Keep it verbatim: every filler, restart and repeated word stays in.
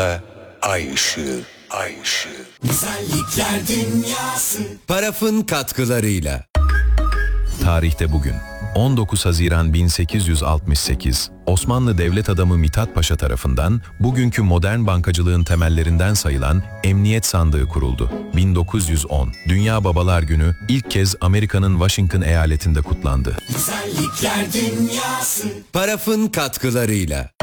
Işıkla ay ışığı, ay ışığı. Güzellikler dünyası. Paraf'ın katkılarıyla. Tarihte bugün on dokuz Haziran bin sekiz yüz altmış sekiz, Osmanlı devlet adamı Mithat Paşa tarafından bugünkü modern bankacılığın temellerinden sayılan Emniyet Sandığı kuruldu. bin dokuz yüz on, Dünya Babalar Günü ilk kez Amerika'nın Washington eyaletinde kutlandı. Güzellikler dünyası. Paraf'ın katkılarıyla.